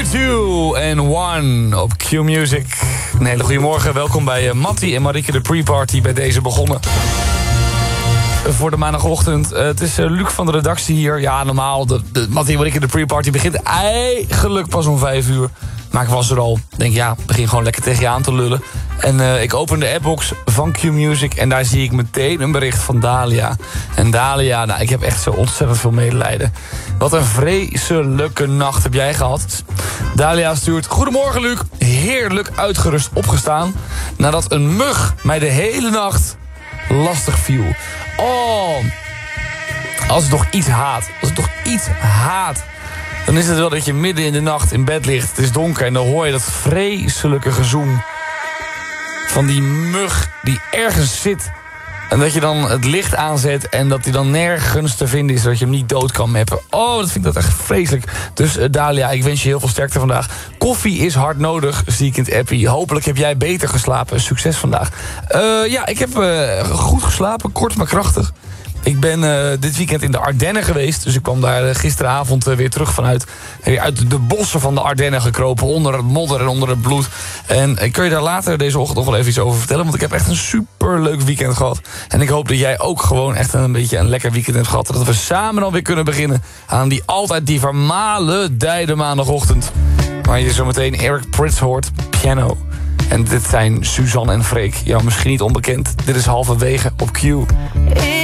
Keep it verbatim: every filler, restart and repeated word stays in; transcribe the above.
two en one op Q Music. Een hele goede morgen. Welkom bij uh, Mattie en Marieke de pre-party bij deze begonnen. Voor de maandagochtend. Uh, het is uh, Luc van de redactie hier. Ja, normaal, de, de Mattie en Marieke de pre-party begint eigenlijk pas om vijf uur. Maar ik was er al. Ik denk, ja, begin gewoon lekker tegen je aan te lullen. En uh, ik open de appbox van Q Music en daar zie ik meteen een bericht van Dalia. En Dalia, nou, ik heb echt zo ontzettend veel medelijden. Wat een vreselijke nacht heb jij gehad. Dalia stuurt: goedemorgen Luc, heerlijk uitgerust opgestaan nadat een mug mij de hele nacht lastig viel. Oh, als het toch iets haat, als het toch iets haat, dan is het wel dat je midden in de nacht in bed ligt. Het is donker en dan hoor je dat vreselijke gezoem van die mug die ergens zit. En dat je dan het licht aanzet en dat hij dan nergens te vinden is, zodat je hem niet dood kan mappen. Oh, dat vind ik dat echt vreselijk. Dus uh, Dalia, ik wens je heel veel sterkte vandaag. Koffie is hard nodig, zie ik in het appie. Hopelijk heb jij beter geslapen. Succes vandaag. Uh, ja, ik heb uh, goed geslapen, kort maar krachtig. Ik ben uh, dit weekend in de Ardennen geweest. Dus ik kwam daar uh, gisteravond uh, weer terug vanuit. Weer uit de bossen van de Ardennen gekropen. Onder het modder en onder het bloed. En ik kan je daar later deze ochtend nog wel even iets over vertellen. Want ik heb echt een superleuk weekend gehad. En ik hoop dat jij ook gewoon echt een beetje een lekker weekend hebt gehad. Dat we samen dan weer kunnen beginnen aan die altijd die vermalendijde maandagochtend. Waar je zometeen Eric Prydz hoort, piano. En dit zijn Suzanne en Freek. Jou misschien niet onbekend. Dit is halverwege op Q.